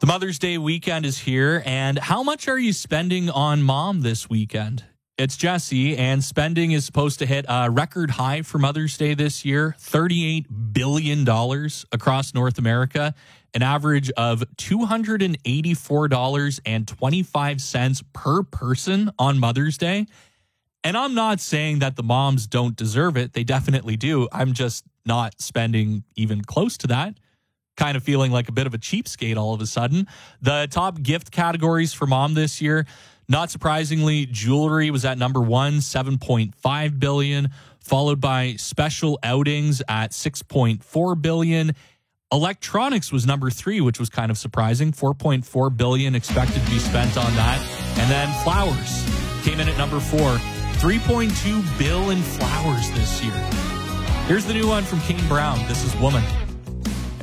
Mother's Day weekend is here, and how much are you spending on mom this weekend? It's Jesse, and spending is supposed to hit a record high for Mother's Day this year, $38 billion across North America, an average of $284.25 per person on Mother's Day. And I'm not saying that the moms don't deserve it. They definitely do. I'm just not spending even close to that. Kind of feeling like a bit of a cheapskate all of a sudden. The top gift categories for mom this year, not surprisingly, jewelry was at number one, $7.5 billion, followed by special outings at $6.4 billion. Electronics was number three, which was kind of surprising, $4.4 billion expected to be spent on that. And then flowers came in at number four, $3.2 billion in flowers this year. Here's the new one from Kane Brown. This is Woman.